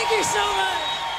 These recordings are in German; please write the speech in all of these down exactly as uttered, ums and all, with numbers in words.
Thank you so much.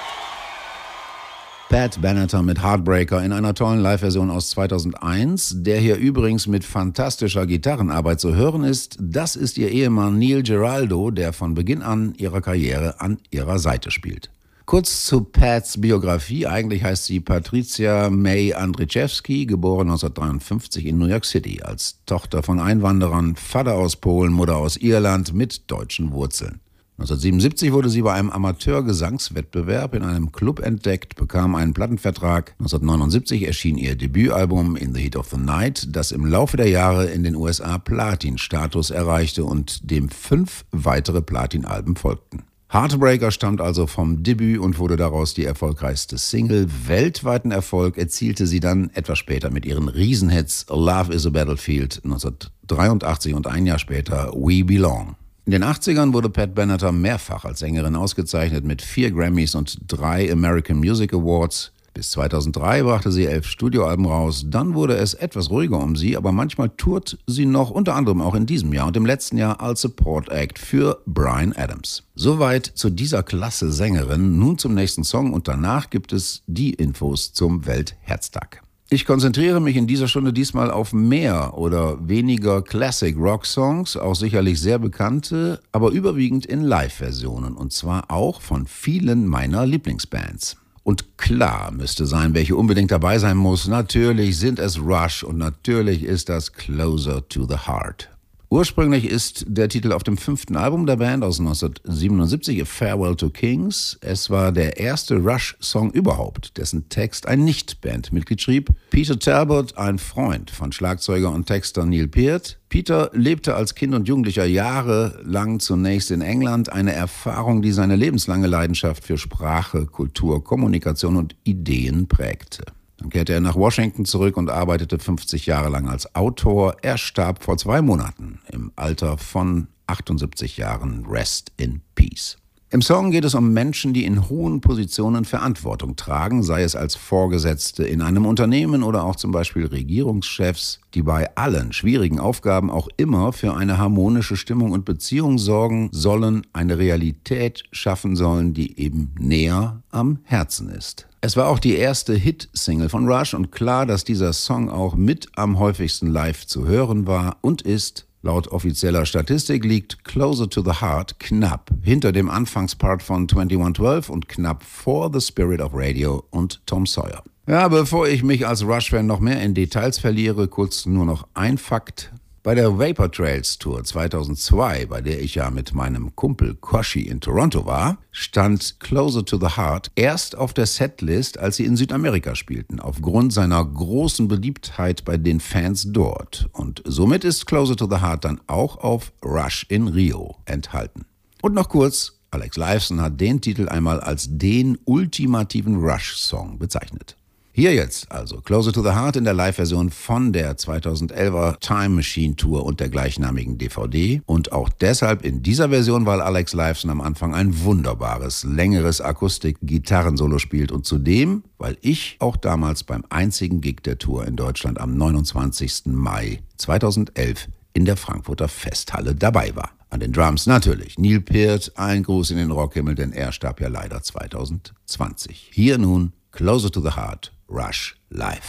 Pat Benatar mit Heartbreaker in einer tollen Live-Version aus zweitausendeins, der hier übrigens mit fantastischer Gitarrenarbeit zu hören ist. Das ist ihr Ehemann Neil Giraldo, der von Beginn an ihrer Karriere an ihrer Seite spielt. Kurz zu Pats Biografie. Eigentlich heißt sie Patricia May Andrzejewski, geboren neunzehnhundertdreiundfünfzig in New York City, als Tochter von Einwanderern, Vater aus Polen, Mutter aus Irland mit deutschen Wurzeln. neunzehnhundertsiebenundsiebzig wurde sie bei einem Amateurgesangswettbewerb in einem Club entdeckt, bekam einen Plattenvertrag. neunzehnhundertneunundsiebzig erschien ihr Debütalbum In the Heat of the Night, das im Laufe der Jahre in den U S A Platin-Status erreichte und dem fünf weitere Platinalben folgten. Heartbreaker stammt also vom Debüt und wurde daraus die erfolgreichste Single. Weltweiten Erfolg erzielte sie dann etwas später mit ihren Riesenhits Love is a Battlefield neunzehnhundertdreiundachtzig und ein Jahr später We Belong. In den achtzigern wurde Pat Benatar mehrfach als Sängerin ausgezeichnet mit vier Grammys und drei American Music Awards. Bis zweitausenddrei brachte sie elf Studioalben raus. Dann wurde es etwas ruhiger um sie, aber manchmal tourt sie noch, unter anderem auch in diesem Jahr und im letzten Jahr als Support Act für Bryan Adams. Soweit zu dieser klasse Sängerin. Nun zum nächsten Song und danach gibt es die Infos zum Weltherztag. Ich konzentriere mich in dieser Stunde diesmal auf mehr oder weniger Classic-Rock-Songs, auch sicherlich sehr bekannte, aber überwiegend in Live-Versionen und zwar auch von vielen meiner Lieblingsbands. Und klar müsste sein, welche unbedingt dabei sein muss. Natürlich sind es Rush und natürlich ist das Closer to the Heart. Ursprünglich ist der Titel auf dem fünften Album der Band aus neunzehnhundertsiebenundsiebzig, A Farewell to Kings. Es war der erste Rush-Song überhaupt, dessen Text ein Nicht-Bandmitglied schrieb. Peter Talbot, ein Freund von Schlagzeuger und Texter Neil Peart. Peter lebte als Kind und Jugendlicher jahrelang zunächst in England, eine Erfahrung, die seine lebenslange Leidenschaft für Sprache, Kultur, Kommunikation und Ideen prägte. Dann kehrte er nach Washington zurück und arbeitete fünfzig Jahre lang als Autor. Er starb vor zwei Monaten im Alter von achtundsiebzig Jahren. Rest in Peace. Im Song geht es um Menschen, die in hohen Positionen Verantwortung tragen, sei es als Vorgesetzte in einem Unternehmen oder auch zum Beispiel Regierungschefs, die bei allen schwierigen Aufgaben auch immer für eine harmonische Stimmung und Beziehung sorgen sollen, eine Realität schaffen sollen, die eben näher am Herzen ist. Es war auch die erste Hit-Single von Rush und klar, dass dieser Song auch mit am häufigsten live zu hören war und ist. Laut offizieller Statistik liegt Closer to the Heart knapp hinter dem Anfangspart von einundzwanzig zwölf und knapp vor The Spirit of Radio und Tom Sawyer. Ja, bevor ich mich als Rush-Fan noch mehr in Details verliere, kurz nur noch ein Fakt. Bei der Vapor Trails Tour zweitausendzwei, bei der ich ja mit meinem Kumpel Koshi in Toronto war, stand Closer to the Heart erst auf der Setlist, als sie in Südamerika spielten, aufgrund seiner großen Beliebtheit bei den Fans dort. Und somit ist Closer to the Heart dann auch auf Rush in Rio enthalten. Und noch kurz, Alex Lifeson hat den Titel einmal als den ultimativen Rush-Song bezeichnet. Hier jetzt also Closer to the Heart in der Live-Version von der zweitausendelfer Time Machine Tour und der gleichnamigen D V D. Und auch deshalb in dieser Version, weil Alex Lifeson am Anfang ein wunderbares, längeres Akustik-Gitarrensolo spielt. Und zudem, weil ich auch damals beim einzigen Gig der Tour in Deutschland am neunundzwanzigsten Mai zweitausendelf in der Frankfurter Festhalle dabei war. An den Drums natürlich Neil Peart, ein Gruß in den Rockhimmel, denn er starb ja leider zweitausendzwanzig. Hier nun Closer to the Heart, Rush live.